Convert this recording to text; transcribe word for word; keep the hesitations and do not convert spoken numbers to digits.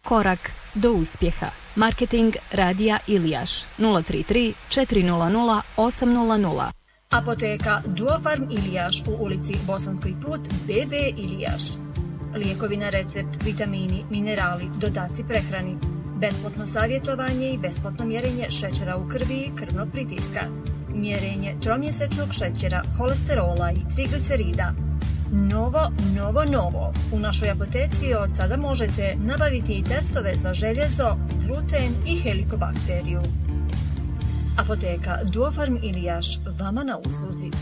korak do uspjeha. Marketing Radija Ilijaš nula tri tri četiri nula nula osam nula nula. Apoteka Duofarm Ilijaš u ulici Bosanski put B B Ilijaš. Lijekovi na recept, vitamini, minerali, dodaci prehrani. Besplatno savjetovanje i besplatno mjerenje šećera u krvi i krvnog pritiska. Mjerenje tromjesečnog šećera, holesterola i triglicerida. Novo, novo, novo. U našoj apoteci od sada možete nabaviti i testove za željezo, gluten i helikobakteriju. Apoteka Duofarm Ilijaš, vama na usluzi.